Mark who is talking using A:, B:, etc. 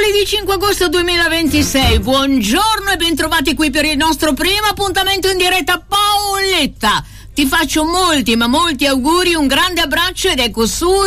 A: Mercoledì 5 agosto 2026, buongiorno e bentrovati qui per il nostro primo appuntamento in diretta. Paoletta, ti faccio molti ma molti auguri, un grande abbraccio ed ecco su